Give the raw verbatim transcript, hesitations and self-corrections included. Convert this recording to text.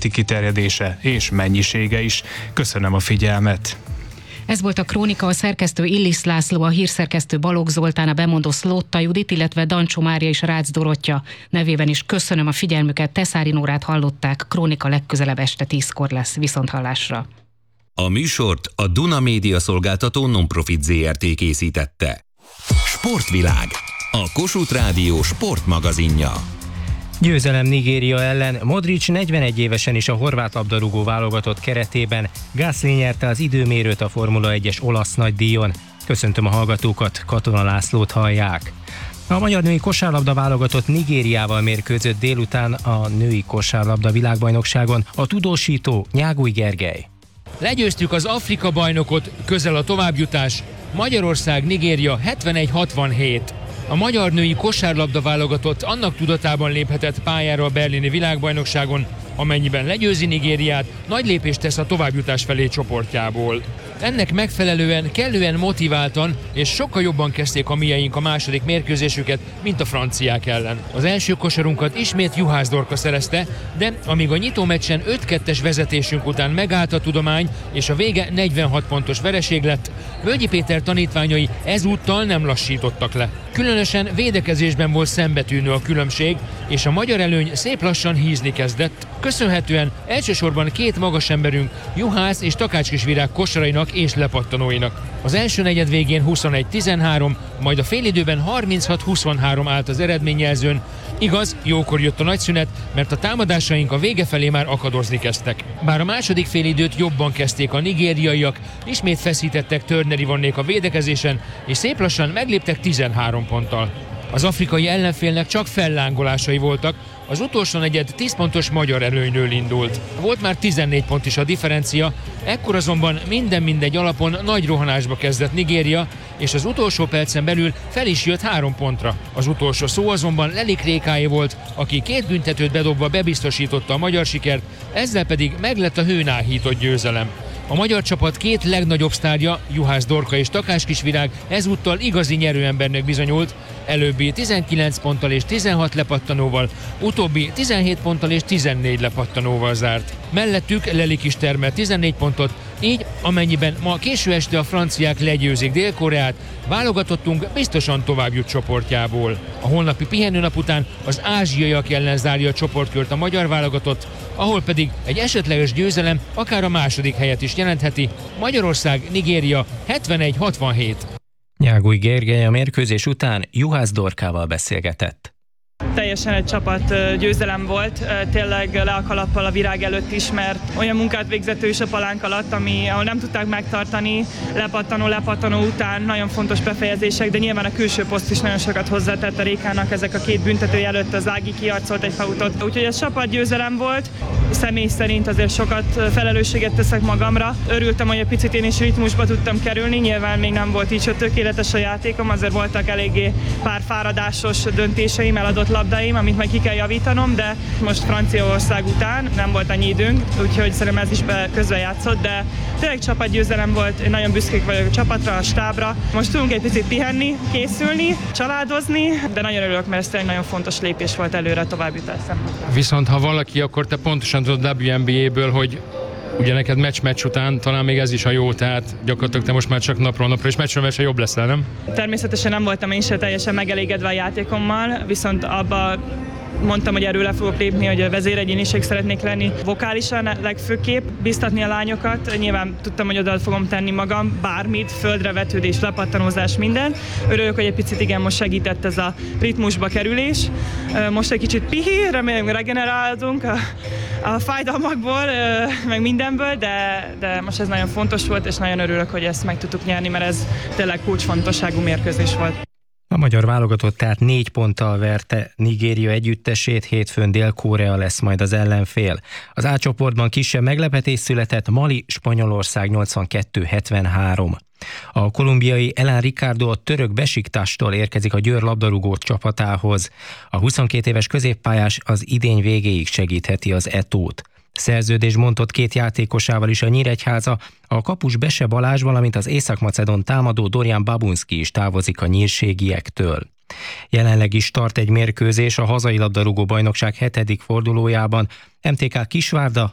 területi kiterjedése és mennyisége is. Köszönöm a figyelmet! Ez volt a Krónika, a szerkesztő Illis László, a hírszerkesztő Balogh Zoltán, a bemondó Szlótta Judit, illetve Dancsó Mária és Rácz Dorottya nevében is köszönöm a figyelmüket. Teszári Nórát hallották. Krónika legközelebb este tízkor lesz. Viszonthallásra. A műsort a Duna Média Szolgáltató Non-Profit zé er té készítette. Sportvilág, a Kossuth Rádió sportmagazinja. Győzelem Nigéria ellen. Modric negyvenegy évesen is a horvát labdarúgó válogatott keretében. Gasly nyerte az időmérőt a Formula egyes olasz nagydíjon. Köszöntöm a hallgatókat, Katona Lászlót hallják. A magyar női kosárlabda válogatott Nigériával mérkőzött délután a női kosárlabda világbajnokságon. A tudósító Nyáguly Gergely. Legyőztük az Afrika bajnokot, közel a továbbjutás. Magyarország-Nigéria hetvenegy hatvanhét. A magyar női kosárlabda válogatott annak tudatában léphetett pályára a berlini világbajnokságon, amennyiben legyőzi Nigériát, nagy lépést tesz a továbbjutás felé csoportjából. Ennek megfelelően kellően motiváltan és sokkal jobban kezdték a mieink a második mérkőzésüket, mint a franciák ellen. Az első kosarunkat ismét Juhász Dorka szerezte, de amíg a nyitó meccsen öt kettes vezetésünk után megállt a tudomány, és a vége negyvenhat pontos vereség lett, Völgyi Péter tanítványai ezúttal nem lassítottak le. Különösen védekezésben volt szembetűnő a különbség, és a magyar előny szép lassan hízni kezdett. Köszönhetően elsősorban két magas emberünk, Juhász és Takácskisvirág kosarainak és lepattanóinak. Az első negyed végén huszonegy tizenhárom, majd a félidőben harminchat huszonhárom állt az eredményjelzőn. Igaz, jókor jött a nagyszünet, mert a támadásaink a vége felé már akadozni kezdtek. Bár a második félidőt jobban kezdték a nigériaiak, ismét feszítettek Turner Ivonnék a védekezésen, és szép lassan megléptek tizenhárom ponttal. Az afrikai ellenfélnek csak fellángolásai voltak, az utolsó negyed tíz pontos magyar előnyről indult. Volt már tizennégy pont is a differencia, ekkor azonban minden mindegy alapon nagy rohanásba kezdett Nigéria, és az utolsó percen belül fel is jött három pontra. Az utolsó szó azonban Lelik Rékáé volt, aki két büntetőt bedobva bebiztosította a magyar sikert, ezzel pedig meglett a hőn áhított győzelem. A magyar csapat két legnagyobb sztárja, Juhász Dorka és Takácskisvirág ezúttal igazi nyerőembernek bizonyult, előbbi tizenkilenc ponttal és tizenhat lepattanóval, utóbbi tizenhét ponttal és tizennégy lepattanóval zárt. Mellettük Lelik is termelt tizennégy pontot, így amennyiben ma késő este a franciák legyőzik Dél-Koreát, válogatottunk biztosan tovább jut csoportjából. A holnapi pihenőnap után az ázsiaiak ellen zárja a csoportkört a magyar válogatott, ahol pedig egy esetleges győzelem akár a második helyet is jelentheti. Magyarország, Nigéria hetvenegy hatvanhét. Nyáguly Gergely a mérkőzés után Juhász Dorkával beszélgetett. Teljesen egy csapat győzelem volt, tényleg le a kalappal a virág előtt is, mert olyan munkát végzett ő is a palánk alatt, ami, ahol nem tudták megtartani, lepattanó, lepattanó után nagyon fontos befejezések, de nyilván a külső poszt is nagyon sokat hozzátett a Rékának, ezek a két büntetője előtt az Ági kiarcolt egy fautot. Úgyhogy ez csapat győzelem volt, személy szerint azért sokat felelősséget teszek magamra. Örültem, hogy egy picit én is ritmusba tudtam kerülni, nyilván még nem volt így tökéletes a játékom, azért voltak eléggé pár fáradásos döntéseim, eladott labdáim, amit meg ki kell javítanom, de most Franciaország után nem volt annyi időnk, úgyhogy szerintem ez is be közbejátszott, de tényleg csapatgyőzelem volt, én nagyon büszkék vagyok a csapatra, a stábra. Most tudunk egy picit pihenni, készülni, családozni, de nagyon örülök, mert ez tényleg nagyon fontos lépés volt előre a továbbjutás szempontjából. Viszont ha valaki, akkor te pontosan tudod dupla vé en bé á-ből, hogy ugye neked meccs-meccs után talán még ez is a jó, tehát gyakorlatilag te most már csak napról napra, és meccsről meccsre jobb leszel, nem? Természetesen nem voltam én sem teljesen megelégedve a játékommal, viszont abba mondtam, hogy erről le fogok lépni, hogy a vezéregyéniség szeretnék lenni vokálisan legfőképp, biztatni a lányokat. Nyilván tudtam, hogy oda fogom tenni magam, bármit, földre vetődés, lepattanózás, minden. Örülök, hogy egy picit igen, most segített ez a ritmusba kerülés. Most egy kicsit pihi, remélem regenerálunk a, a fájdalmakból, meg mindenből, de, de most ez nagyon fontos volt, és nagyon örülök, hogy ezt meg tudtuk nyerni, mert ez tényleg kulcsfontosságú mérkőzés volt. A magyar válogatott tehát négy ponttal verte Nigéria együttesét, hétfőn Dél-Korea lesz majd az ellenfél. Az A csoportban kisebb meglepetés született, Mali, Spanyolország nyolcvankettő hetvenhárom. A kolumbiai Ellen Ricardo a török Besiktástól érkezik a Győr labdarúgó csapatához. A huszonkét éves középpályás az idény végéig segítheti az Etót. Szerződés bontott két játékosával is a Nyíregyháza, a kapus Bese Balázs, valamint az észak-macedón támadó Dorian Babunski is távozik a nyírségiektől. Jelenleg is tart egy mérkőzés a hazai labdarúgó bajnokság hetedik fordulójában. em té ká Kisvárda